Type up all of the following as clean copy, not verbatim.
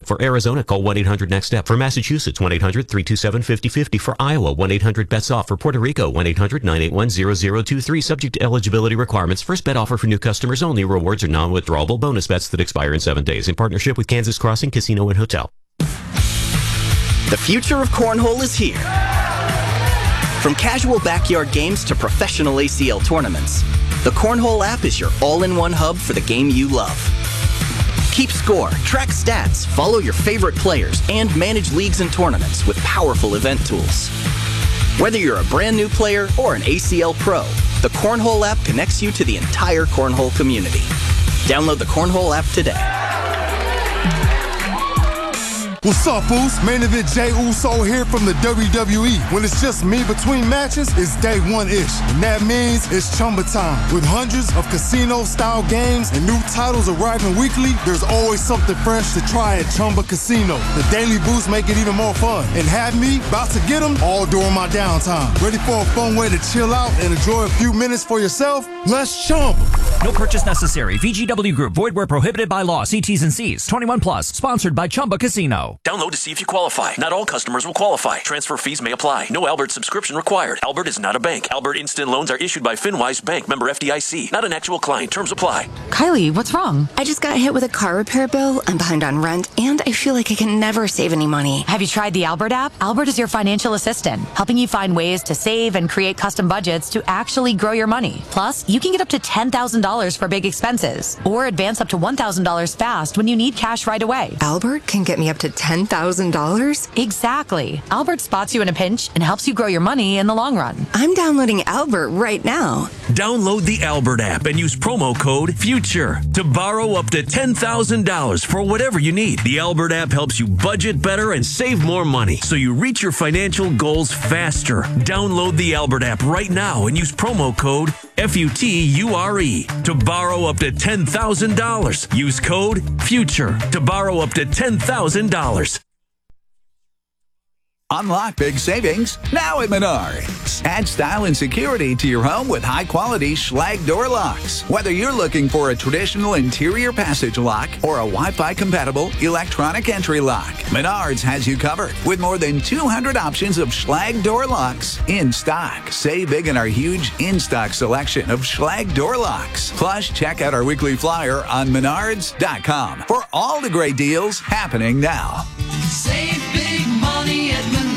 For Arizona, call 1-800-NEXT-STEP. For Massachusetts, 1-800-327-5050. For Iowa, 1-800-BETS-OFF. For Puerto Rico, 1-800-981-0023. Subject to eligibility requirements. First bet offer for new customers only. Rewards are non-withdrawable bonus bets that expire in 7 days. In partnership with Kansas Crossing Casino and Hotel. The future of cornhole is here. From casual backyard games to professional ACL tournaments, the Cornhole app is your all-in-one hub for the game you love. Keep score, track stats, follow your favorite players, and manage leagues and tournaments with powerful event tools. Whether you're a brand new player or an ACL pro, the Cornhole app connects you to the entire cornhole community. Download the Cornhole app today. What's up, Boost? Main event Jey Uso here from the WWE. When it's just me between matches, it's day one-ish. And that means it's Chumba time. With hundreds of casino-style games and new titles arriving weekly, there's always something fresh to try at Chumba Casino. The Daily Boost make it even more fun. And have me about to get them all during my downtime. Ready for a fun way to chill out and enjoy a few minutes for yourself? Let's Chumba. No purchase necessary. VGW Group. Void where prohibited by law. See T's and C's. 21 plus. Sponsored by Chumba Casino. Download to see if you qualify. Not all customers will qualify. Transfer fees may apply. No Albert subscription required. Albert is not a bank. Albert Instant Loans are issued by FinWise Bank, member FDIC. Not an actual client. Terms apply. Kylie, what's wrong? I just got hit with a car repair bill. I'm behind on rent, and I feel like I can never save any money. Have you tried the Albert app? Albert is your financial assistant, helping you find ways to save and create custom budgets to actually grow your money. Plus, you can get up to $10,000 for big expenses, or advance up to $1,000 fast when you need cash right away. Albert can get me up to $10,000? Exactly. Albert spots you in a pinch and helps you grow your money in the long run. I'm downloading Albert right now. Download the Albert app and use promo code FUTURE to borrow up to $10,000 for whatever you need. The Albert app helps you budget better and save more money so you reach your financial goals faster. Download the Albert app right now and use promo code FUTURE to borrow up to $10,000. Use code FUTURE to borrow up to $10,000. Unlock big savings now at Menards. Add style and security to your home with high-quality Schlage door locks. Whether you're looking for a traditional interior passage lock or a Wi-Fi-compatible electronic entry lock, Menards has you covered with more than 200 options of Schlage door locks in stock. Save big in our huge in-stock selection of Schlage door locks. Plus, check out our weekly flyer on Menards.com for all the great deals happening now. Save big money at Menards.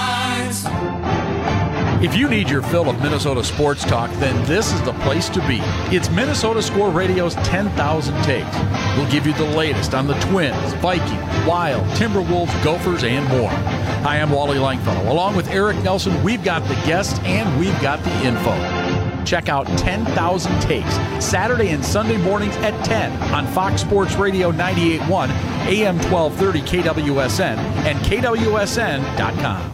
If you need your fill of Minnesota sports talk, then this is the place to be. It's Minnesota Score Radio's 10,000 Takes. We'll give you the latest on the Twins, Vikings, Wild, Timberwolves, Gophers, and more. Hi, I'm Wally Langfellow. Along with Eric Nelson, we've got the guests and we've got the info. Check out 10,000 Takes, Saturday and Sunday mornings at 10 on Fox Sports Radio 98.1, AM 1230 KWSN, and KWSN.com.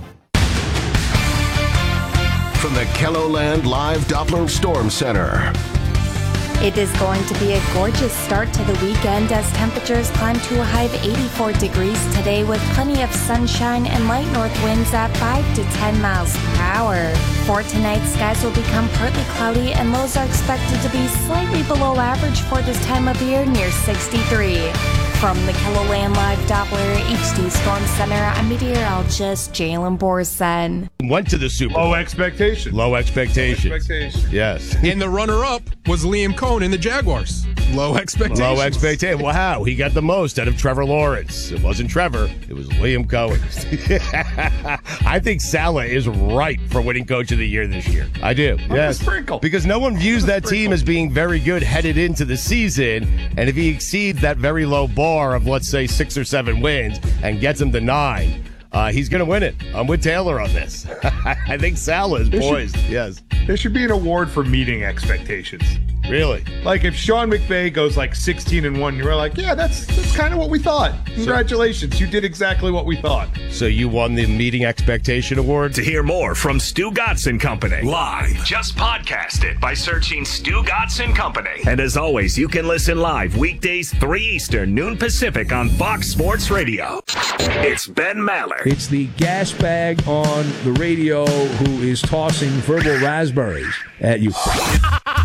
From the KELOLAND Live Doppler Storm Center. It is going to be a gorgeous start to the weekend as temperatures climb to a high of 84 degrees today with plenty of sunshine and light north winds at 5 to 10 miles per hour. For tonight, skies will become partly cloudy and lows are expected to be slightly below average for this time of year, near 63. From the KELOLAND Live Doppler HD Storm Center, I'm meteorologist Jalen Borson. Went to the Super Bowl. Low expectations. Low expectations. Yes. And the runner-up was Liam Cohn in the Jaguars. Low expectations. Low expectations. Wow, he got the most out of Trevor Lawrence. It wasn't Trevor. It was Liam Cohen. I think Saleh is right for winning Coach of the Year this year. I do. Yes. Sprinkle. Because no one views that team as being very good headed into the season. And if he exceeds that very low bar of, let's say, 6 or 7 wins and gets him to 9, he's going to win it. I'm with Taylor on this. I think Saleh is poised. Yes. There should be an award for meeting expectations. Really? Like if Sean McVay goes like 16-1, you're like, yeah, that's kind of what we thought. Congratulations, you did exactly what we thought. So you won the Meeting Expectation Award? To hear more from Stu Gotts & Company live, just podcast it by searching Stu Gotts & Company. And as always, you can listen live weekdays 3 Eastern, noon Pacific on Fox Sports Radio. It's Ben Maller. It's the gas bag on the radio who is tossing verbal raspberries at you.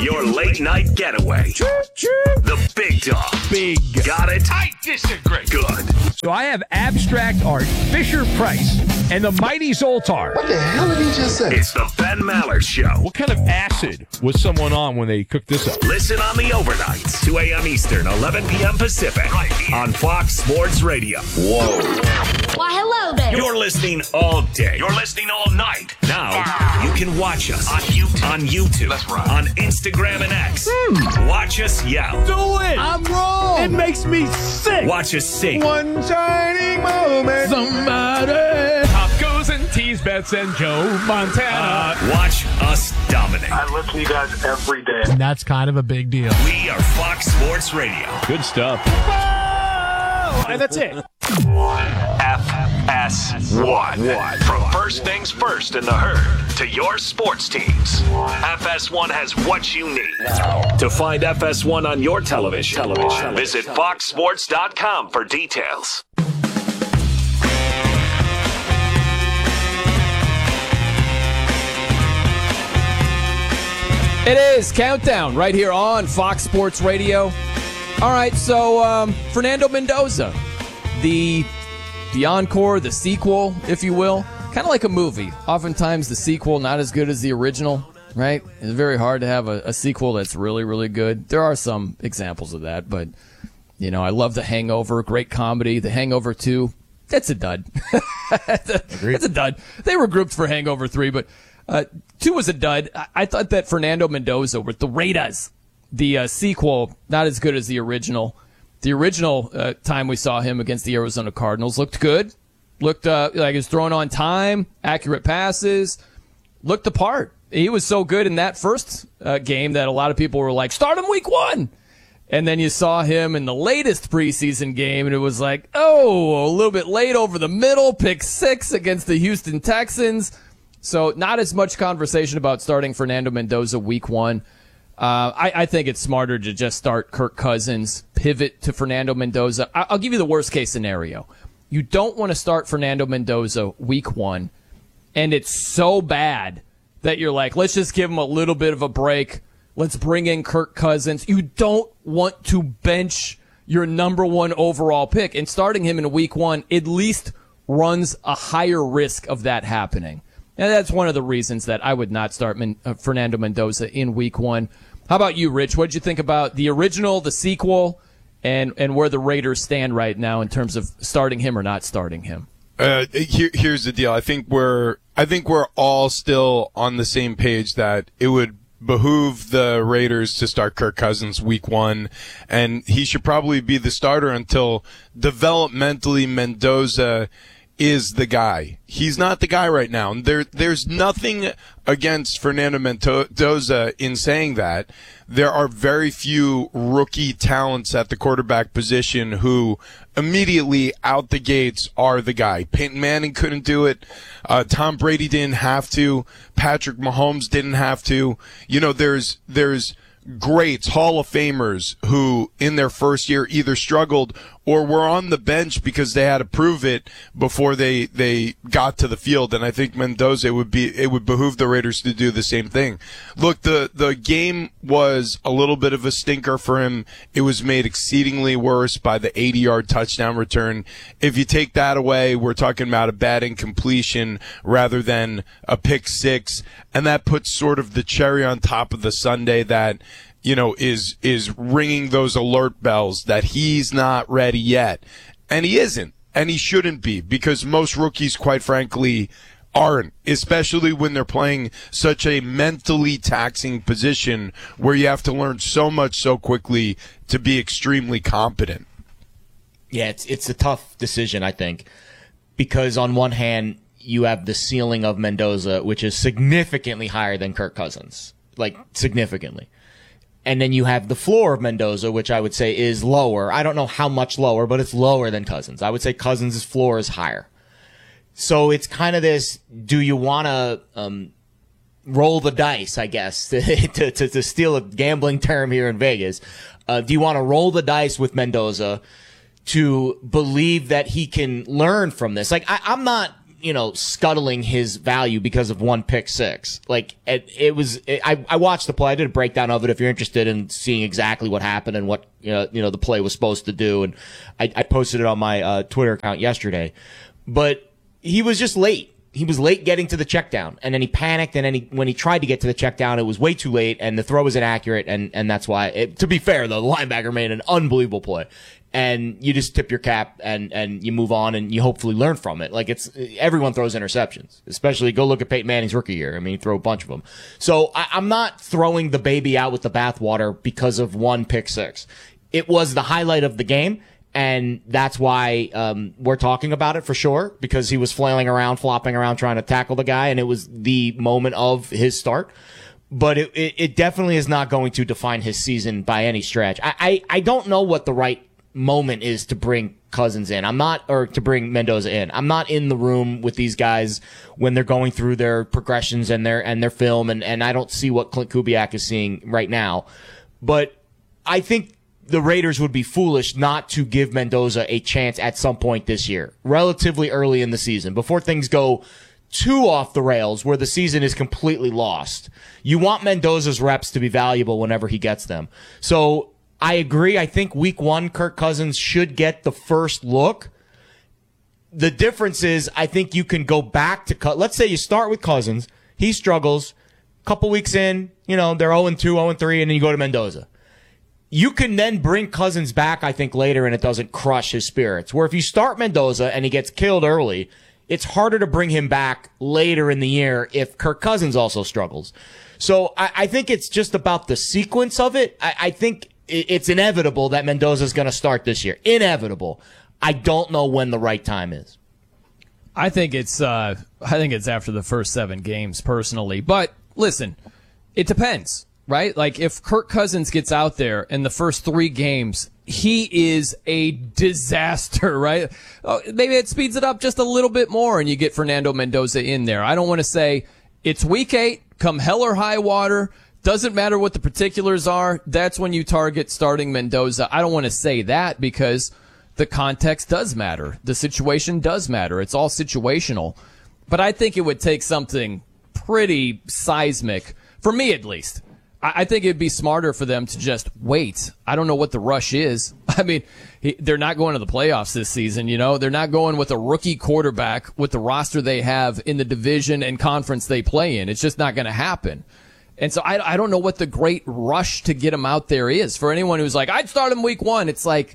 Your late night getaway. The Big Dog. Big. Got it? I disagree. Good. So I have abstract art, Fisher Price, and the Mighty Zoltar. What the hell did he just say? It's the Ben Maller Show. What kind of acid was someone on when they cooked this up? Listen on the overnights, 2 a.m. Eastern, 11 p.m. Pacific, right here on Fox Sports Radio. Whoa. Why, hello there. You're listening all day. You're listening all night. Now, you can watch us on YouTube. That's right. On Instagram and X. Watch us yell. Do it! I'm wrong! It makes me sick! Watch us sing. One shining moment. Somebody! Top Goes and Tease Bets and Joe Montana. Watch us dominate. I listen to you guys every day. And that's kind of a big deal. We are Fox Sports Radio. Good stuff. And that's it. FS1. From first things first in the herd to your sports teams, FS1 has what you need. To find FS1 on your television, visit foxsports.com for details. It is Countdown right here on Fox Sports Radio. All right, so Fernando Mendoza, the encore, the sequel, if you will, kind of like a movie. Oftentimes the sequel not as good as the original, right? It's very hard to have a sequel that's really, really good. There are some examples of that, but, you know, I love The Hangover, great comedy. The Hangover 2, that's a dud. That's a dud. They were grouped for Hangover 3, but 2 was a dud. I thought that Fernando Mendoza with the Raiders, the sequel, not as good as the original. The original time we saw him against the Arizona Cardinals looked good. Looked like he was throwing on time, accurate passes, looked the part. He was so good in that first game that a lot of people were like, start him week 1. And then you saw him in the latest preseason game, and it was like, oh, a little bit late over the middle, pick 6 against the Houston Texans. So not as much conversation about starting Fernando Mendoza week 1. I think it's smarter to just start Kirk Cousins, pivot to Fernando Mendoza. I'll give you the worst case scenario. You don't want to start Fernando Mendoza week 1, and it's so bad that you're like, let's just give him a little bit of a break. Let's bring in Kirk Cousins. You don't want to bench your number 1 overall pick, and starting him in week 1 at least runs a higher risk of that happening. And that's one of the reasons that I would not start Fernando Mendoza in week 1. How about you, Rich? What did you think about the original, the sequel, and where the Raiders stand right now in terms of starting him or not starting him? Here's the deal. I think we're all still on the same page that it would behoove the Raiders to start Kirk Cousins week 1, and he should probably be the starter until developmentally Mendoza is the guy. He's not the guy right now. There's nothing against Fernando Mendoza in saying that. There are very few rookie talents at the quarterback position who immediately out the gates are the guy. Peyton Manning couldn't do it. Tom Brady didn't have to. Patrick Mahomes didn't have to. You know, there's greats, Hall of Famers, who in their first year either struggled or were on the bench because they had to prove it before they got to the field. And I think Mendoza, it would behoove the Raiders to do the same thing. Look, the game was a little bit of a stinker for him. It was made exceedingly worse by the 80-yard touchdown return. If you take that away, we're talking about a bad incompletion rather than a pick 6. And that puts sort of the cherry on top of the sundae that, you know, is ringing those alert bells that he's not ready yet. And he isn't. And he shouldn't be, because most rookies, quite frankly, aren't, especially when they're playing such a mentally taxing position where you have to learn so much so quickly to be extremely competent. Yeah, it's a tough decision, I think, because on one hand, you have the ceiling of Mendoza, which is significantly higher than Kirk Cousins, like significantly. And then you have the floor of Mendoza, which I would say is lower. I don't know how much lower, but it's lower than Cousins. I would say Cousins' floor is higher. So it's kind of this, do you want to roll the dice, I guess, to steal a gambling term here in Vegas. Do you want to roll the dice with Mendoza to believe that he can learn from this? Like, I'm not scuttling his value because of one pick six. Like I watched the play. I did a breakdown of it if you're interested in seeing exactly what happened and what, the play was supposed to do. And I posted it on my Twitter account yesterday, but he was just late. He was late getting to the check down, and then he panicked, and then when he tried to get to the check down, it was way too late, and the throw was inaccurate, and that's why, to be fair, though, the linebacker made an unbelievable play. And you just tip your cap and you move on and you hopefully learn from it. Like everyone throws interceptions, especially go look at Peyton Manning's rookie year. I mean, he threw a bunch of them. So I'm not throwing the baby out with the bathwater because of one pick six. It was the highlight of the game. And that's why we're talking about it for sure, because he was flailing around, flopping around, trying to tackle the guy, and it was the moment of his start. But it definitely is not going to define his season by any stretch. I don't know what the right moment is to bring Cousins in. Or to bring Mendoza in. I'm not in the room with these guys when they're going through their progressions and their film, and I don't see what Clint Kubiak is seeing right now. But I think the Raiders would be foolish not to give Mendoza a chance at some point this year, relatively early in the season, before things go too off the rails where the season is completely lost. You want Mendoza's reps to be valuable whenever he gets them. So I agree. I think week one, Kirk Cousins should get the first look. The difference is I think you can go back to let's say you start with Cousins. He struggles. Couple weeks in, they're 0-2, 0-3, and then you go to Mendoza. You can then bring Cousins back, I think, later, and it doesn't crush his spirits. Where if you start Mendoza and he gets killed early, it's harder to bring him back later in the year if Kirk Cousins also struggles. So I think it's just about the sequence of it. I think it's inevitable that Mendoza is going to start this year. Inevitable. I don't know when the right time is. I think it's after the first 7 games, personally. But listen, it depends. Right? Like if Kirk Cousins gets out there in the first 3 games, he is a disaster, right? Maybe it speeds it up just a little bit more and you get Fernando Mendoza in there. I don't want to say it's week 8, come hell or high water, doesn't matter what the particulars are, that's when you target starting Mendoza. I don't want to say that because the context does matter. The situation does matter. It's all situational. But I think it would take something pretty seismic, for me at least. I think it'd be smarter for them to just wait. I don't know what the rush is. I mean, they're not going to the playoffs this season, They're not going with a rookie quarterback with the roster they have in the division and conference they play in. It's just not going to happen. And so I don't know what the great rush to get him out there is. For anyone who's like, I'd start him week 1, it's like,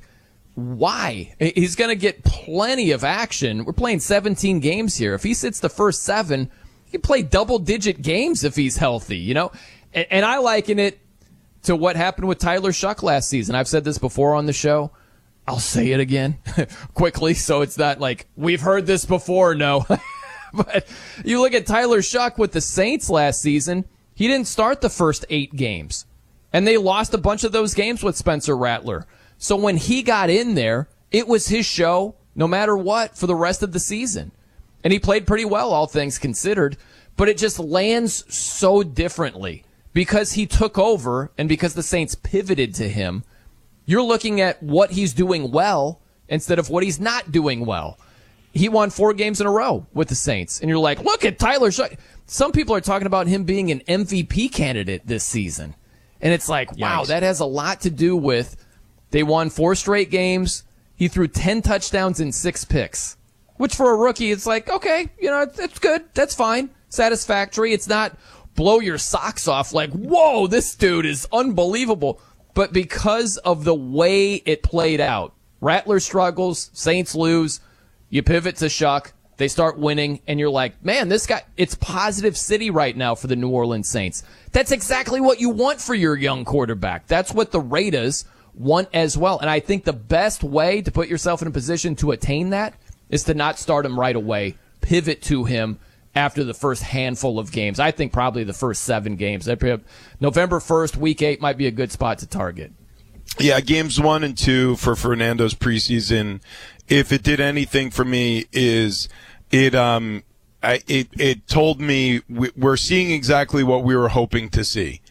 why? He's going to get plenty of action. We're playing 17 games here. If he sits the first 7, he can play double-digit games if he's healthy, And I liken it to what happened with Tyler Shuck last season. I've said this before on the show. I'll say it again quickly so it's not like we've heard this before. No. But you look at Tyler Shuck with the Saints last season. He didn't start the first 8 games. And they lost a bunch of those games with Spencer Rattler. So when he got in there, it was his show no matter what for the rest of the season. And he played pretty well, all things considered. But it just lands so differently. Because he took over and because the Saints pivoted to him, you're looking at what he's doing well instead of what he's not doing well. He won 4 games in a row with the Saints. And you're like, look at Tyler Shuck. Some people are talking about him being an MVP candidate this season. And it's like, wow, that has a lot to do with they won 4 straight games. He threw 10 touchdowns and 6 picks, which for a rookie, it's like, okay, that's good. That's fine. Satisfactory. It's not blow your socks off like, whoa, this dude is unbelievable. But because of the way it played out, Rattler struggles, Saints lose, you pivot to Shuck, they start winning, and you're like, man, this guy, it's positive city right now for the New Orleans Saints. That's exactly what you want for your young quarterback. That's what the Raiders want as well. And I think the best way to put yourself in a position to attain that is to not start him right away, pivot to him after the first handful of games. I think probably the first 7 games. November 1st, week 8 might be a good spot to target. Yeah, games 1 and 2 for Fernando's preseason, if it did anything for me, is it told me we're seeing exactly what we were hoping to see.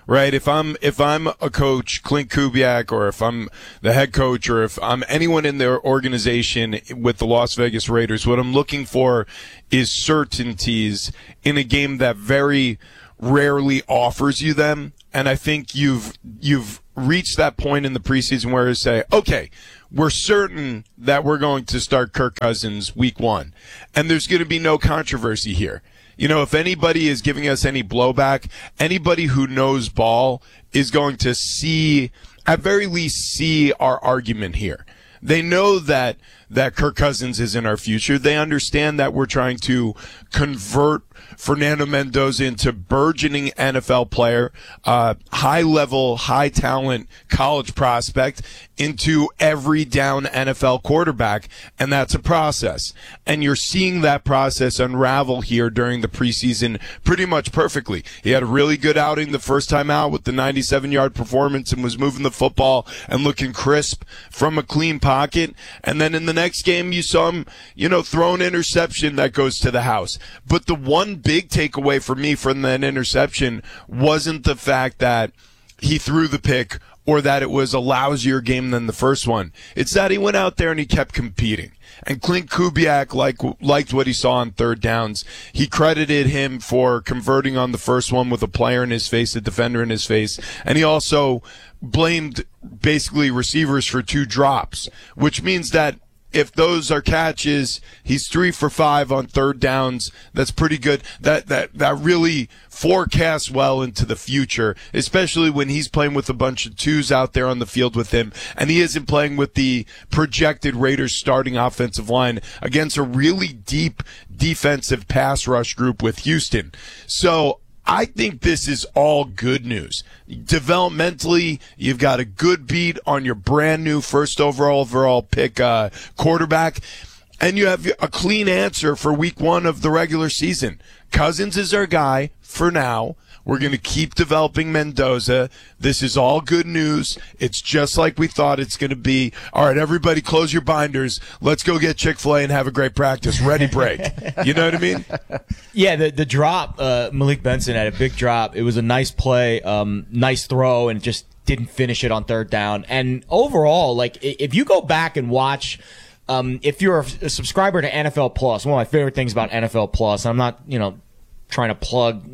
right? If I'm a coach, Clint Kubiak, or if I'm the head coach, or if I'm anyone in their organization with the Las Vegas Raiders, what I'm looking for is certainties in a game that very rarely offers you them. And I think you've reached that point in the preseason where you say, okay, we're certain that we're going to start Kirk Cousins week 1, and there's going to be no controversy here. You know, if anybody is giving us any blowback, anybody who knows ball is going to at very least see our argument here. They know that Kirk Cousins is in our future. They understand that we're trying to convert Fernando Mendoza into burgeoning NFL player, high-level, high-talent college prospect into every down NFL quarterback, and that's a process. And you're seeing that process unravel here during the preseason pretty much perfectly. He had a really good outing the first time out with the 97-yard performance and was moving the football and looking crisp from a clean pocket. And then in the next game, you saw him, throw an interception that goes to the house. But the one big takeaway for me from that interception wasn't the fact that he threw the pick or that it was a lousier game than the first one. It's that he went out there and he kept competing. And Clint Kubiak liked what he saw on third downs. He credited him for converting on the first one with a player in his face, a defender in his face. And he also blamed basically receivers for 2 drops, which means that if those are catches, he's 3 for 5 on third downs. That's pretty good. That really forecasts well into the future, especially when he's playing with a bunch of 2s out there on the field with him, and he isn't playing with the projected Raiders starting offensive line against a really deep defensive pass rush group with Houston. So I think this is all good news. Developmentally, you've got a good beat on your brand new first overall pick quarterback, and you have a clean answer for week 1 of the regular season. Cousins is our guy for now. We're going to keep developing Mendoza. This is all good news. It's just like we thought it's going to be. All right, everybody close your binders. Let's go get Chick-fil-A and have a great practice. Ready, break. You know what I mean? Yeah, the drop, Malik Benson had a big drop. It was a nice play, nice throw, and just didn't finish it on third down. And overall, if you go back and watch, if you're a subscriber to NFL Plus, one of my favorite things about NFL Plus, I'm not, trying to plug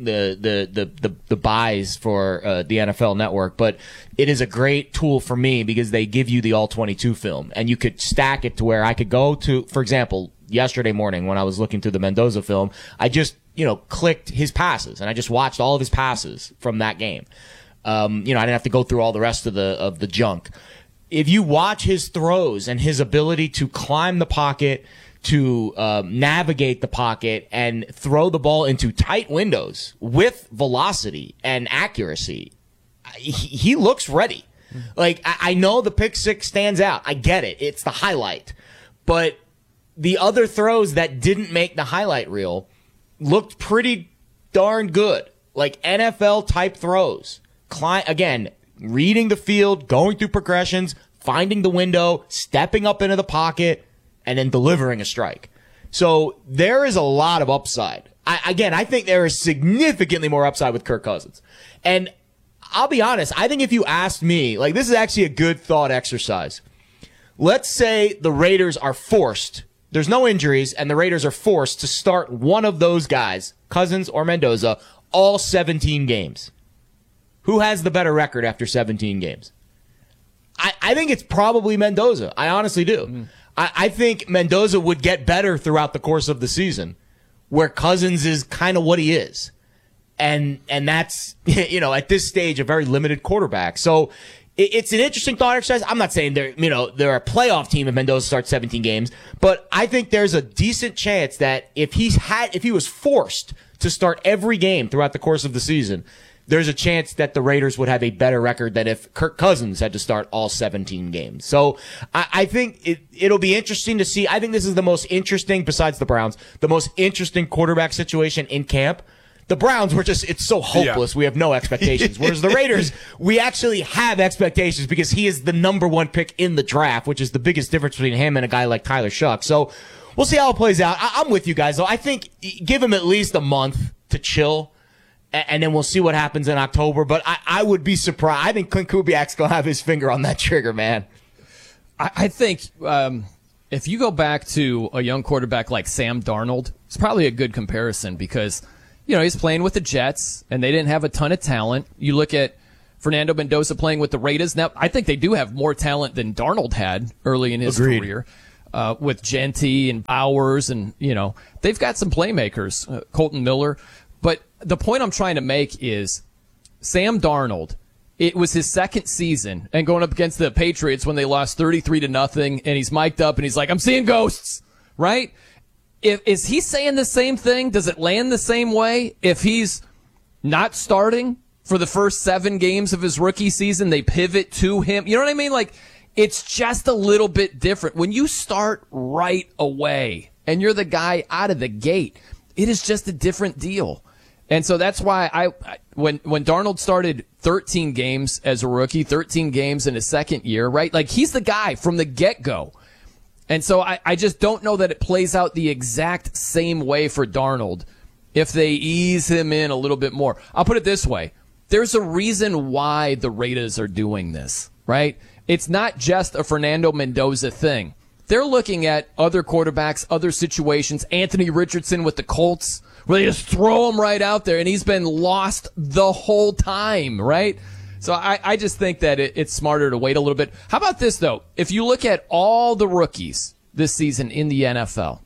the buys for the NFL Network, but it is a great tool for me because they give you the all 22 film, and you could stack it to where I could go to, for example, yesterday morning when I was looking through the Mendoza film, I just clicked his passes and I just watched all of his passes from that game. I didn't have to go through all the rest of the junk. If you watch his throws and his ability to climb the pocket, to navigate the pocket and throw the ball into tight windows with velocity and accuracy, he looks ready. I know the pick 6 stands out. I get it. It's the highlight. But the other throws that didn't make the highlight reel looked pretty darn good. NFL type throws. Again, reading the field, going through progressions, finding the window, stepping up into the pocket, and then delivering a strike. So there is a lot of upside. I think there is significantly more upside with Kirk Cousins. And I'll be honest, I think if you asked me, this is actually a good thought exercise. Let's say the Raiders are forced, there's no injuries, and the Raiders are forced to start one of those guys, Cousins or Mendoza, all 17 games. Who has the better record after 17 games? I think it's probably Mendoza. I honestly do. Mm-hmm. I think Mendoza would get better throughout the course of the season, where Cousins is kind of what he is. And that's, at this stage, a very limited quarterback. So it's an interesting thought exercise. I'm not saying they're a playoff team if Mendoza starts 17 games, but I think there's a decent chance that if he was forced to start every game throughout the course of the season, there's a chance that the Raiders would have a better record than if Kirk Cousins had to start all 17 games. So I think it'll be interesting to see. I think this is the most interesting, besides the Browns, the most interesting quarterback situation in camp. The Browns were it's so hopeless. Yeah. We have no expectations. Whereas the Raiders, we actually have expectations because he is the number 1 pick in the draft, which is the biggest difference between him and a guy like Tyler Shuck. So we'll see how it plays out. I'm with you guys, though. I think give him at least a month to chill and then we'll see what happens in October. But I would be surprised. I think Clint Kubiak's going to have his finger on that trigger, man. I think if you go back to a young quarterback like Sam Darnold, it's probably a good comparison because, he's playing with the Jets, and they didn't have a ton of talent. You look at Fernando Mendoza playing with the Raiders. Now, I think they do have more talent than Darnold had early in his career with Gentry and Bowers, and, they've got some playmakers, Colton Miller. But the point I'm trying to make is Sam Darnold, it was his second season and going up against the Patriots when they lost 33-0, and he's mic'd up and he's like, I'm seeing ghosts, right? Is he saying the same thing? Does it land the same way? If he's not starting for the first 7 games of his rookie season, they pivot to him. You know what I mean? Like, it's just a little bit different. When you start right away and you're the guy out of the gate, it is just a different deal. And so that's why when Darnold started 13 games as a rookie, 13 games in his second year, right? Like, he's the guy from the get-go. And so I just don't know that it plays out the exact same way for Darnold if they ease him in a little bit more. I'll put it this way. There's a reason why the Raiders are doing this, right? It's not just a Fernando Mendoza thing. They're looking at other quarterbacks, other situations. Anthony Richardson with the Colts, where they just throw him right out there, and he's been lost the whole time, right? So I just think that it's smarter to wait a little bit. How about this, though? If you look at all the rookies this season in the NFL,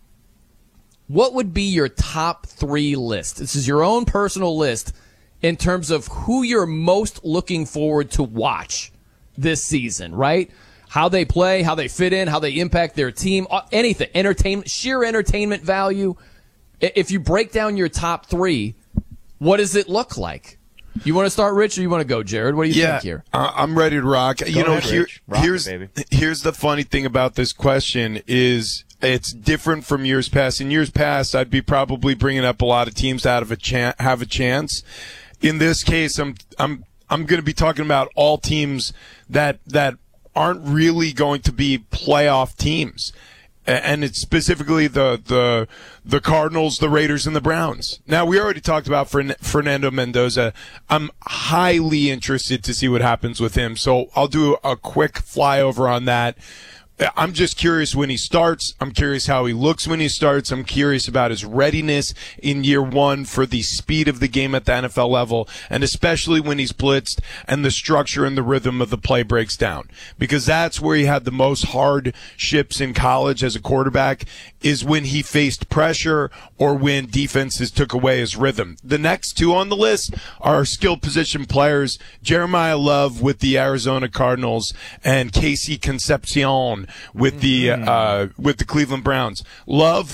what would be your top 3 list? This is your own personal list in terms of who you're most looking forward to watch this season, right? How they play, how they fit in, how they impact their team, anything, entertainment, sheer entertainment value. If you break down your top 3, what does it look like? You want to start, Rich, or you want to go, Jared? What do you think here? I'm ready to rock. Ahead, Here's the funny thing about this question is it's different from years past. In years past, I'd be probably bringing up a lot of teams that have a chance. In this case, I'm going to be talking about all teams that aren't really going to be playoff teams. And it's specifically the Cardinals, the Raiders, and the Browns. Now, we already talked about Fernando Mendoza. I'm highly interested to see what happens with him. So I'll do a quick flyover on that. I'm just curious when he starts. I'm curious how he looks when he starts. I'm curious about his readiness in year 1 for the speed of the game at the NFL level, and especially when he's blitzed and the structure and the rhythm of the play breaks down. Because that's where he had the most hardships in college as a quarterback, is when he faced pressure or when defenses took away his rhythm. The next 2 on the list are skill position players, Jeremiah Love with the Arizona Cardinals and Casey Concepcion with the Cleveland Browns. Love,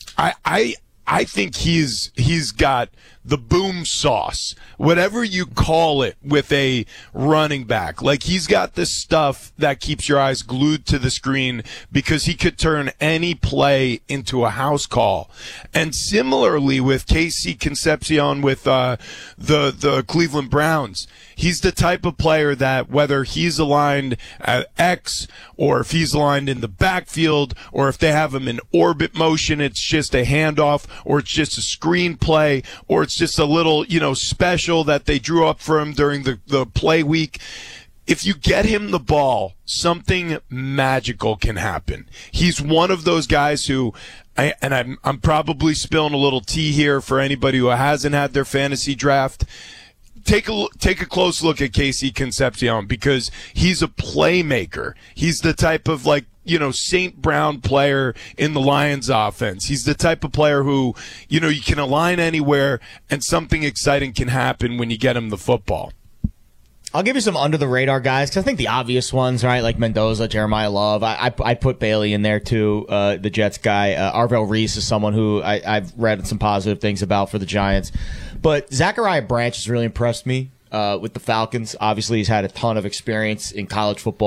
I think he's got the boom sauce, whatever you call it, with a running back. Like, he's got this stuff that keeps your eyes glued to the screen because he could turn any play into a house call. And similarly with Casey Concepcion with the Cleveland Browns, he's the type of player that whether he's aligned at X or if he's aligned in the backfield or if they have him in orbit motion, it's just a handoff or it's just a screen play or it's just a little, special that they drew up for him during the play week. If you get him the ball, something magical can happen. He's one of those guys who, I'm probably spilling a little tea here for anybody who hasn't had their fantasy draft. Take a close look at Casey Concepcion because he's a playmaker. He's the type of St. Brown player in the Lions offense. He's the type of player who, you can align anywhere and something exciting can happen when you get him the football. I'll give you some under the radar guys because I think the obvious ones, right, like Mendoza, Jeremiah Love. I put Bailey in there too, the Jets guy. Arvell Reese is someone who I've read some positive things about for the Giants. But Zachariah Branch has really impressed me with the Falcons. Obviously, he's had a ton of experience in college football.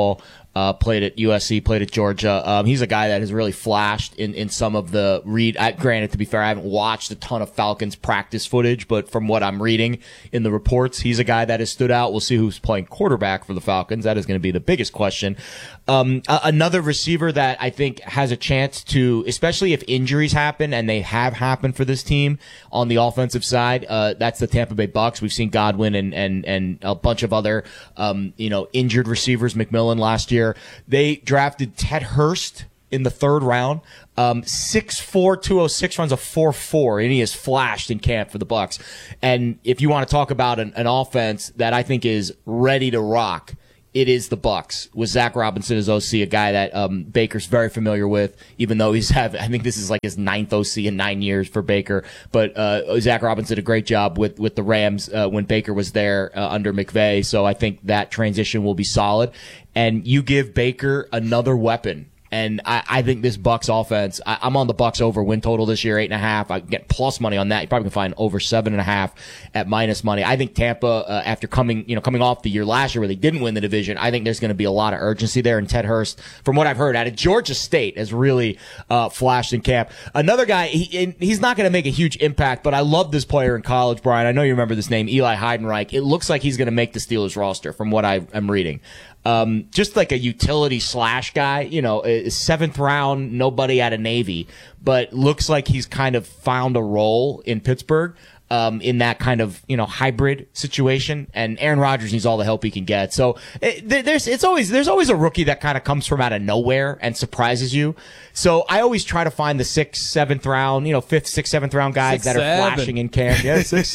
played at USC, played at Georgia. He's a guy that has really flashed in some of the granted, to be fair, I haven't watched a ton of Falcons practice footage, but from what I'm reading in the reports, he's a guy that has stood out. We'll see who's playing quarterback for the Falcons. That is going to be the biggest question. Another receiver that I think has a chance to, especially if injuries happen, and they have happened for this team on the offensive side, that's the Tampa Bay Bucks. We've seen Godwin and a bunch of other, injured receivers, McMillan last year. They drafted Ted Hurst in the 3rd round. 6'4", 206, runs a 4.4, and he has flashed in camp for the Bucks. And if you want to talk about an offense that I think is ready to rock, it is the Bucks with Zach Robinson as OC, a guy that Baker's very familiar with, even though I think this is like his 9th OC in 9 years for Baker. But Zach Robinson did a great job with the Rams when Baker was there under McVay. So I think that transition will be solid. And you give Baker another weapon. And I think this Bucks offense, I'm on the Bucks over win total this year, 8.5. I get plus money on that. You probably can find over 7.5 at minus money. I think Tampa, after coming off the year last year where they didn't win the division, I think there's going to be a lot of urgency there. And Ted Hurst, from what I've heard, out of Georgia State, has really flashed in camp. Another guy, he's not going to make a huge impact, but I love this player in college, Brian. I know you remember this name, Eli Heidenreich. It looks like he's going to make the Steelers roster from what I'm reading. Just like a utility slash guy, 7th round, nobody out of Navy, but looks like he's kind of found a role in Pittsburgh, in that kind of, hybrid situation. And Aaron Rodgers needs all the help he can get. So there's always a rookie that kind of comes from out of nowhere and surprises you. So I always try to find the 6th, 7th round, 5th, 6th, 7th round guys that are flashing in camp. Yeah, 6,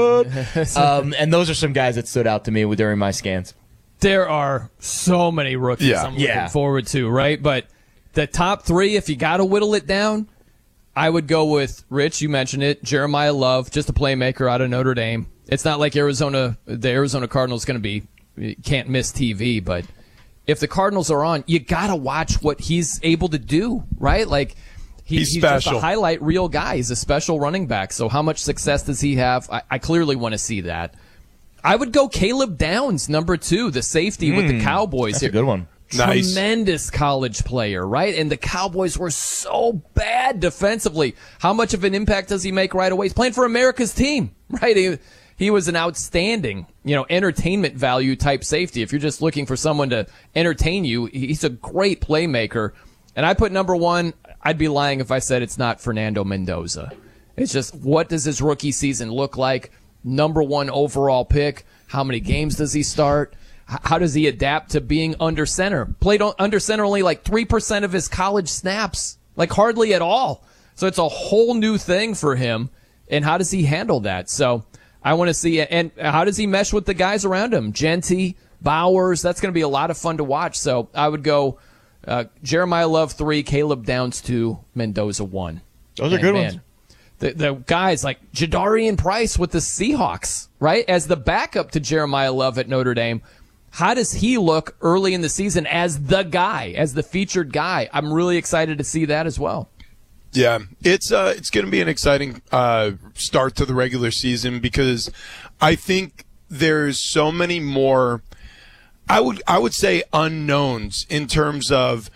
7. And those are some guys that stood out to me during my scans. There are so many rookies I'm looking forward to, right? But the top 3, if you got to whittle it down, I would go with Rich. You mentioned it, Jeremiah Love, just a playmaker out of Notre Dame. It's not like the Arizona Cardinals going to be can't miss TV, but if the Cardinals are on, you got to watch what he's able to do, right? Like he's just a highlight reel guy. He's a special running back. So how much success does he have? I clearly want to see that. I would go Caleb Downs, number 2, the safety with the Cowboys. That's a good one. Nice. Tremendous college player, right? And the Cowboys were so bad defensively. How much of an impact does he make right away? He's playing for America's team, right? He was an outstanding, entertainment value type safety. If you're just looking for someone to entertain you, he's a great playmaker. And I put number 1, I'd be lying if I said it's not Fernando Mendoza. It's just, what does his rookie season look like? Number 1 overall pick. How many games does he start? How does he adapt to being under center? Played under center only like 3% of his college snaps, like hardly at all. So it's a whole new thing for him. And how does he handle that? So I want to see it. And how does he mesh with the guys around him? Genty, Bowers, that's going to be a lot of fun to watch. So I would go Jeremiah Love 3, Caleb Downs 2, Mendoza 1. Those are good ones. The guys like Jadarian Price with the Seahawks, right? As the backup to Jeremiah Love at Notre Dame. How does he look early in the season as the guy, as the featured guy? I'm really excited to see that as well. Yeah, it's going to be an exciting start to the regular season because I think there's so many more, I would say, unknowns in terms of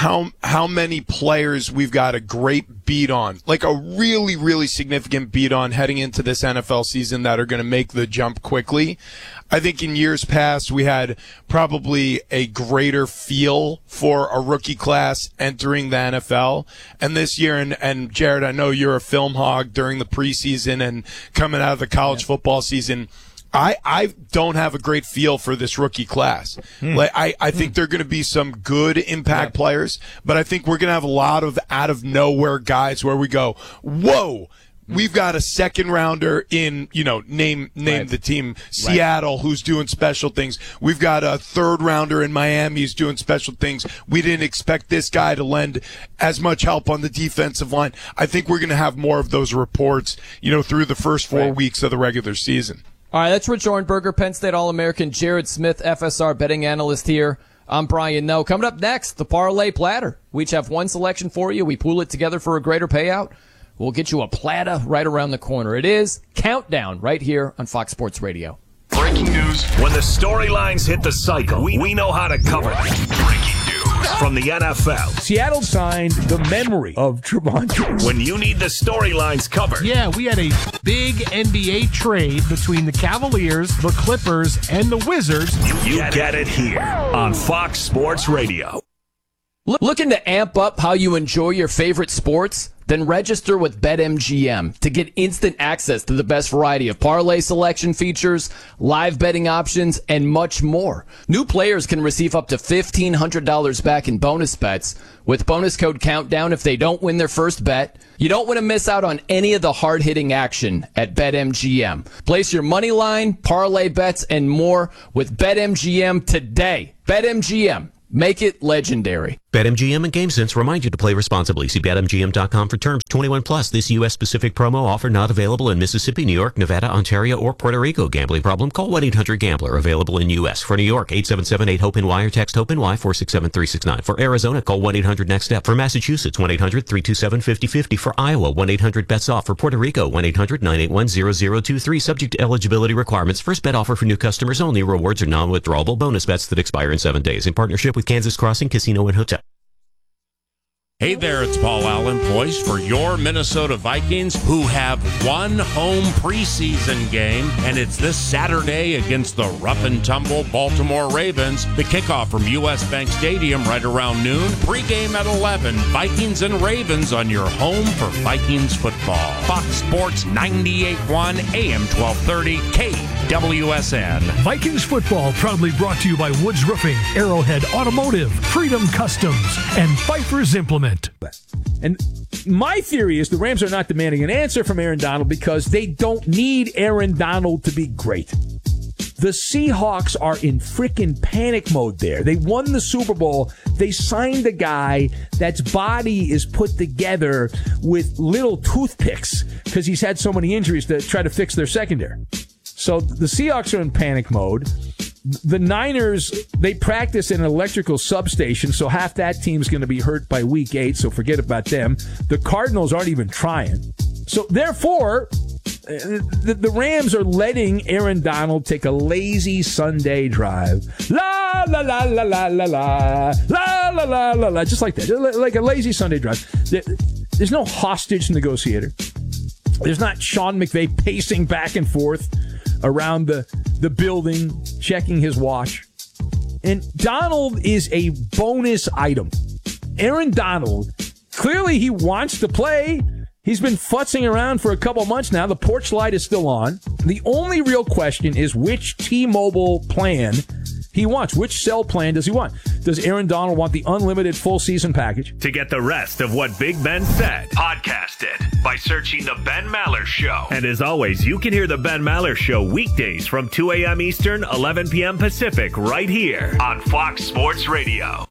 how many players we've got a great beat on, like a really, really significant beat on heading into this NFL season that are going to make the jump quickly. I think in years past we had probably a greater feel for a rookie class entering the NFL. And this year, and Jared, I know you're a film hog during the preseason and coming out of the college football season. I don't have a great feel for this rookie class. Like I think there are going to be some good impact players, but I think we're going to have a lot of out of nowhere guys where we go, whoa, we've got a 2nd rounder in, name the team, Seattle, who's doing special things. We've got a 3rd rounder in Miami who's doing special things. We didn't expect this guy to lend as much help on the defensive line. I think we're going to have more of those reports, through the first 4 weeks of the regular season. All right, that's Rich Orenberger, Penn State All-American, Jared Smith, FSR betting analyst here. I'm Brian Noe. Coming up next, the Parlay Platter. We each have one selection for you. We pool it together for a greater payout. We'll get you a platter right around the corner. It is Countdown right here on Fox Sports Radio. Breaking news. When the storylines hit the cycle, we know how to cover them. Breaking news from the NFL. Seattle signed the memory of Trevon. When you need the storylines covered. Yeah, we had a big NBA trade between the Cavaliers, the Clippers, and the Wizards. You get it here on Fox Sports Radio. Looking to amp up how you enjoy your favorite sports? Then register with BetMGM to get instant access to the best variety of parlay selection features, live betting options, and much more. New players can receive up to $1,500 back in bonus bets with bonus code Countdown if they don't win their first bet. You don't want to miss out on any of the hard-hitting action at BetMGM. Place your money line, parlay bets, and more with BetMGM today. BetMGM. Make it legendary. BetMGM and GameSense remind you to play responsibly. See BetMGM.com for terms. 21 plus. This U.S.-specific promo offer not available in Mississippi, New York, Nevada, Ontario, or Puerto Rico. Gambling problem? Call 1-800-GAMBLER. Available in U.S. For New York, 877-8-HOPE-NY or text HOPE-NY 467-369. For Arizona, call 1-800-NEXT-STEP. For Massachusetts, 1-800-327-5050. For Iowa, 1-800-BETS-OFF. For Puerto Rico, 1-800-981-0023. Subject to eligibility requirements. First bet offer for new customers only. Rewards are non-withdrawable bonus bets that expire in 7 days. In partnership with Kansas Crossing Casino and Hotel. Hey there, it's Paul Allen, voice for your Minnesota Vikings, who have one home preseason game, and it's this Saturday against the rough-and-tumble Baltimore Ravens. The kickoff from U.S. Bank Stadium right around noon. Pregame at 11. Vikings and Ravens on your home for Vikings football. Fox Sports 98.1 AM 1230 KWSN. Vikings football proudly brought to you by Woods Roofing, Arrowhead Automotive, Freedom Customs, and Pfeiffer's Implement. And my theory is the Rams are not demanding an answer from Aaron Donald because they don't need Aaron Donald to be great. The Seahawks are in freaking panic mode there. They won the Super Bowl. They signed a guy that's body is put together with little toothpicks because he's had so many injuries to try to fix their secondary. So the Seahawks are in panic mode. The Niners, they practice in an electrical substation, so half that team's going to be hurt by week 8, so forget about them. The Cardinals aren't even trying. So therefore, the Rams are letting Aaron Donald take a lazy Sunday drive. La, la, la, la, la, la, la, la, la, la, la, la, just like that. Like a lazy Sunday drive. There's no hostage negotiator. There's not Sean McVay pacing back and forth around the building, checking his watch. And Donald is a bonus item. Aaron Donald, clearly he wants to play. He's been futzing around for a couple months now. The porch light is still on. The only real question is which T-Mobile plan he wants. Which cell plan does he want? Does Aaron Donald want the unlimited full season package? To get the rest of what Big Ben said, podcast it by searching The Ben Maller Show. And as always, you can hear The Ben Maller Show weekdays from 2 a.m. Eastern, 11 p.m. Pacific, right here on Fox Sports Radio.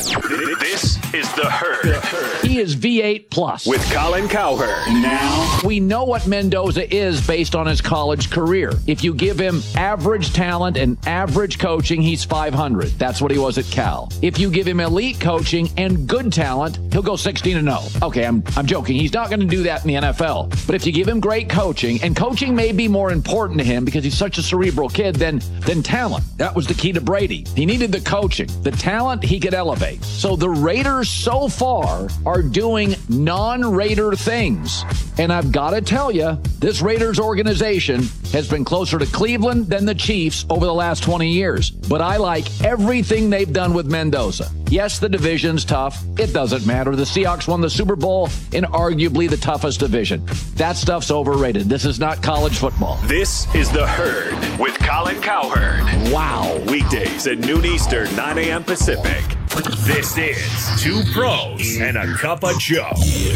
This is The Herd. He is V8 plus. With Colin Cowherd. Now, we know what Mendoza is based on his college career. If you give him average talent and average coaching, he's 500. That's what he was at Cal. If you give him elite coaching and good talent, he'll go 16-0. Okay, I'm joking. He's not going to do that in the NFL. But if you give him great coaching, and coaching may be more important to him because he's such a cerebral kid than talent. That was the key to Brady. He needed the coaching. The talent he could elevate. So the Raiders so far are doing non-Raider things. And I've got to tell you, this Raiders organization has been closer to Cleveland than the Chiefs over the last 20 years. But I like everything they've done with Mendoza. Yes, the division's tough. It doesn't matter. The Seahawks won the Super Bowl in arguably the toughest division. That stuff's overrated. This is not college football. This is The Herd with Colin Cowherd. Wow. Weekdays at noon Eastern, 9 a.m. Pacific. This is Two Pros and a Cup of Joe.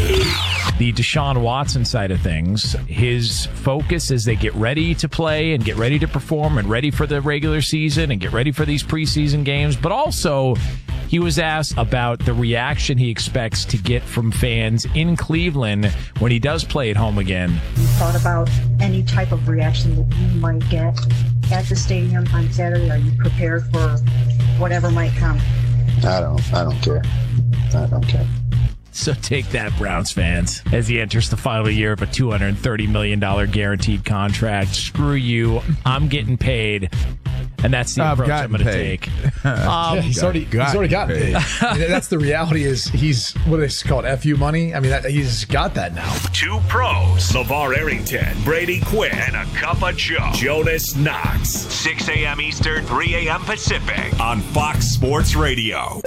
The Deshaun Watson side of things, his focus as they get ready to play and get ready to perform and ready for the regular season and get ready for these preseason games, but also he was asked about the reaction he expects to get from fans in Cleveland when he does play at home again. You thought about any type of reaction that you might get at the stadium on Saturday? Are you prepared for whatever might come? I don't care. I don't care. So take that, Browns fans, as he enters the final year of a $230 million guaranteed contract. Screw you. I'm getting paid. And that's the approach I'm going to take. He's already gotten paid. I mean, that's the reality is he's, what do they call it, FU money? I mean, he's got that now. Two pros, LeVar Arrington, Brady Quinn, and a cup of Joe, Jonas Knox. 6 a.m. Eastern, 3 a.m. Pacific on Fox Sports Radio.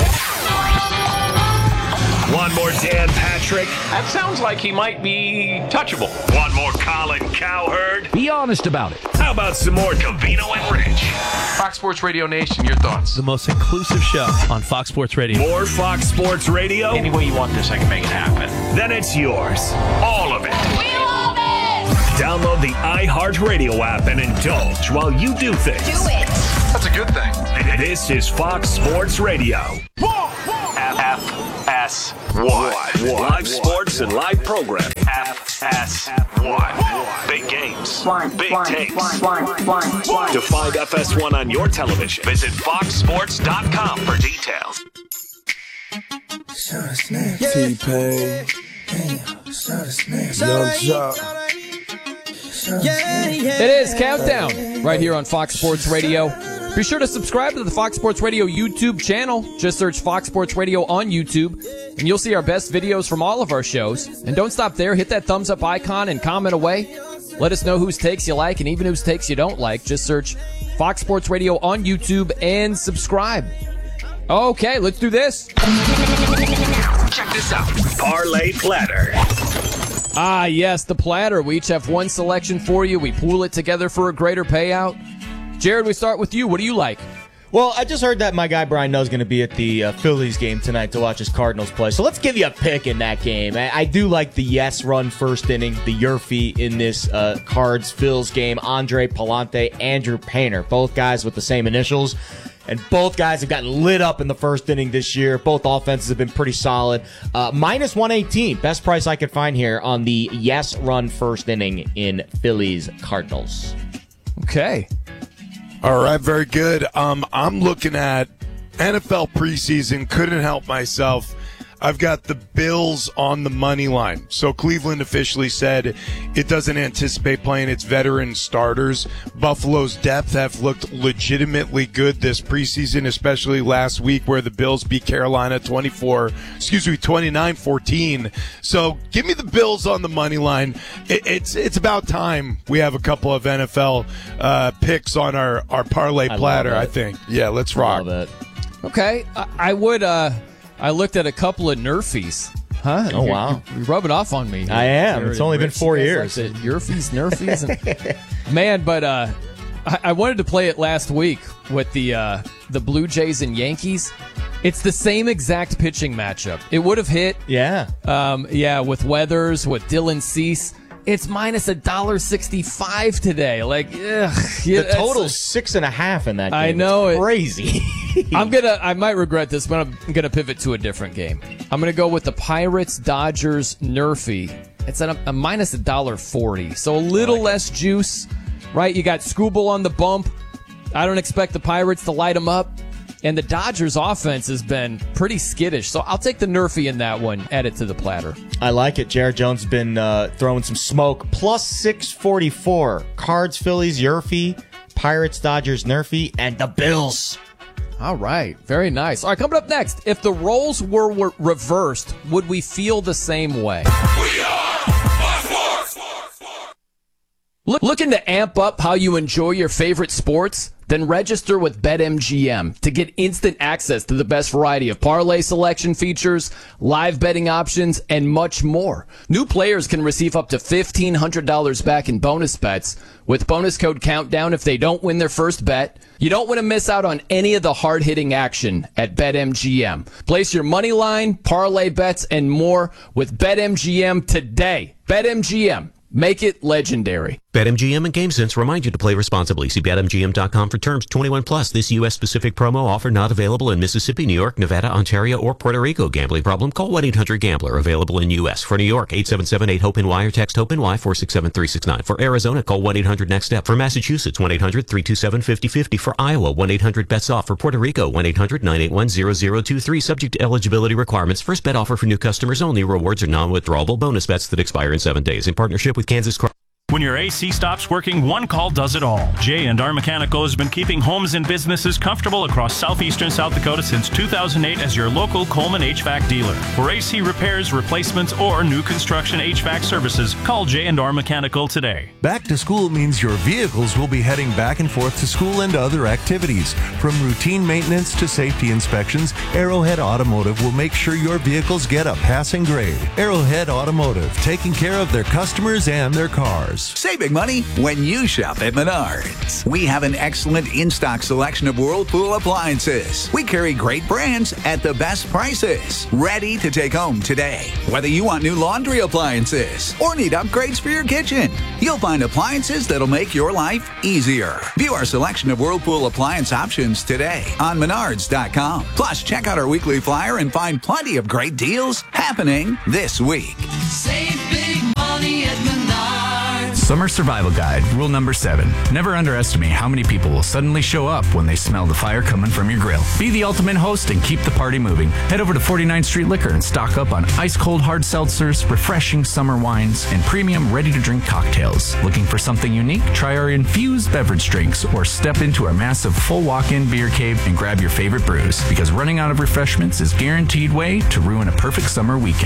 One more Dan Patrick. That sounds like he might be touchable. One more Colin Cowherd. Be honest about it. How about some more Covino and Rich? Fox Sports Radio Nation, your thoughts? The most inclusive show on Fox Sports Radio. More Fox Sports Radio? Any way you want this, I can make it happen. Then it's yours. All of it. We love it! Download the iHeartRadio app and indulge while you do things. Do it! That's a good thing. This is Fox Sports Radio. FS1. Live sports and live programming. FS1. Big games. Big takes. To find FS1 on your television, visit foxsports.com for details. T-Pain. Young Jock. It is Countdown right here on Fox Sports Radio. Be sure to subscribe to the Fox Sports Radio YouTube channel. Just search Fox Sports Radio on YouTube, and you'll see our best videos from all of our shows. And don't stop there. Hit that thumbs up icon and comment away. Let us know whose takes you like and even whose takes you don't like. Just search Fox Sports Radio on YouTube and subscribe. Okay, let's do this. Check this out. Parlay Platter. Ah, yes, the platter. We each have one selection for you. We pool it together for a greater payout. Jared, we start with you. What do you like? Well, I just heard that my guy Brian Noe's going to be at the Phillies game tonight to watch his Cardinals play. So let's give you a pick in that game. I do like the yes run first inning, the Yurfie in this Cards-Phils game. Andre Palante, Andrew Painter, both guys with the same initials. And both guys have gotten lit up in the first inning this year. Both offenses have been pretty solid. Minus 118, best price I could find here on the yes run first inning in Phillies Cardinals. Okay. All right, very good. I'm looking at NFL preseason. Couldn't help myself. I've got the Bills on the money line. So Cleveland officially said it doesn't anticipate playing its veteran starters. Buffalo's depth have looked legitimately good this preseason, especially last week where the Bills beat Carolina 29-14. So give me the Bills on the money line. It's about time we have a couple of NFL picks on our parlay platter, I think. Yeah, let's rock. Love it. Okay, I looked at a couple of Nerfies. Huh? Oh, wow. You're rubbing off on me. I am. It's only been 4 years. Like Nerfies. Man, but I wanted to play it last week with the Blue Jays and Yankees. It's the same exact pitching matchup. It would have hit. Yeah. With Weathers, with Dylan Cease. It's minus $1.65 today. Like, ugh. The total's 6.5 in that game. I know. It's crazy. I might regret this, but I'm gonna pivot to a different game. I'm gonna go with the Pirates Dodgers Nerfie. It's at a minus $1.40, so a little less juice, right? You got Scooble on the bump. I don't expect the Pirates to light them up, and the Dodgers offense has been pretty skittish. So I'll take the Nerfie in that one. Add it to the platter. I like it. Jared Jones has been throwing some smoke. Plus 644. Cards, Phillies, Yurfie, Pirates, Dodgers, Nerfie, and the Bills. All right. Very nice. All right, coming up next. If the roles were reversed, would we feel the same way? We are Fox Sports. Looking to amp up how you enjoy your favorite sports? Then register with BetMGM to get instant access to the best variety of parlay selection features, live betting options, and much more. New players can receive up to $1,500 back in bonus bets with bonus code Countdown if they don't win their first bet. You don't want to miss out on any of the hard-hitting action at BetMGM. Place your money line, parlay bets, and more with BetMGM today. BetMGM. Make it legendary. BetMGM and GameSense remind you to play responsibly. See BetMGM.com for terms. 21 plus. This U.S. specific promo offer not available in Mississippi, New York, Nevada, Ontario, or Puerto Rico. Gambling problem? Call 1-800-GAMBLER. Available in U.S. For New York, 877-8-HOPE-NY or text HOPE-NY 467-369. For Arizona, call 1-800-NEXT-STEP. For Massachusetts, 1-800-327-5050. For Iowa, 1-800-BETS-OFF. For Puerto Rico, 1-800-981-0023. Subject to eligibility requirements. First bet offer for new customers only. Rewards are non-withdrawable bonus bets that expire in 7 days. In partnership with Kansas Car. When your AC stops working, one call does it all. J&R Mechanical has been keeping homes and businesses comfortable across southeastern South Dakota since 2008 as your local Coleman HVAC dealer. For AC repairs, replacements, or new construction HVAC services, call J&R Mechanical today. Back to school means your vehicles will be heading back and forth to school and other activities. From routine maintenance to safety inspections, Arrowhead Automotive will make sure your vehicles get a passing grade. Arrowhead Automotive, taking care of their customers and their cars. Save big money when you shop at Menards. We have an excellent in-stock selection of Whirlpool appliances. We carry great brands at the best prices. Ready to take home today. Whether you want new laundry appliances or need upgrades for your kitchen, you'll find appliances that'll make your life easier. View our selection of Whirlpool appliance options today on Menards.com. Plus, check out our weekly flyer and find plenty of great deals happening this week. Save big money at Menards. Summer Survival Guide, rule number 7. Never underestimate how many people will suddenly show up when they smell the fire coming from your grill. Be the ultimate host and keep the party moving. Head over to 49th Street Liquor and stock up on ice-cold hard seltzers, refreshing summer wines, and premium ready-to-drink cocktails. Looking for something unique? Try our infused beverage drinks or step into our massive full walk-in beer cave and grab your favorite brews, because running out of refreshments is guaranteed way to ruin a perfect summer weekend.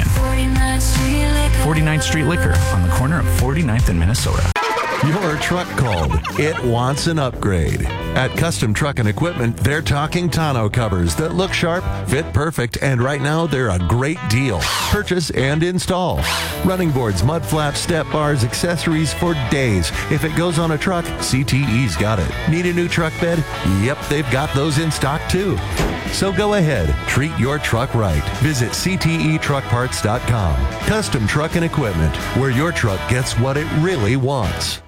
49th Street Liquor on the corner of 49th and Minnesota. Your truck called. It wants an upgrade. At Custom Truck and Equipment, they're talking tonneau covers that look sharp, fit perfect, and right now they're a great deal. Purchase and install. Running boards, mud flaps, step bars, accessories for days. If it goes on a truck, CTE's got it. Need a new truck bed? Yep, they've got those in stock too. So go ahead, treat your truck right. Visit CTETruckParts.com. Custom Truck and Equipment, where your truck gets what it really wants.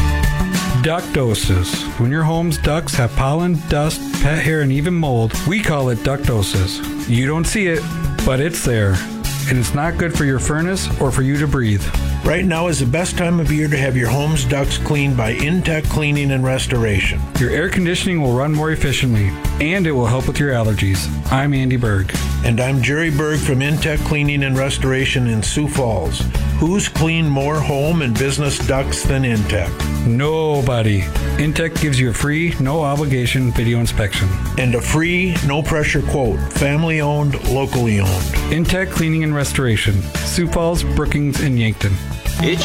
Ductosis. When your home's ducts have pollen, dust, pet hair, and even mold, we call it ductosis. You don't see it, but it's there. And it's not good for your furnace or for you to breathe. Right now is the best time of year to have your home's ducts cleaned by Intech Cleaning and Restoration. Your air conditioning will run more efficiently, and it will help with your allergies. I'm Andy Berg. And I'm Jerry Berg from Intech Cleaning and Restoration in Sioux Falls. Who's cleaned more home and business ducts than Intech? Nobody. Intech gives you a free, no obligation video inspection. And a free, no pressure quote. Family owned, locally owned. Intech Cleaning and Restoration. Sioux Falls, Brookings, and Yankton. It's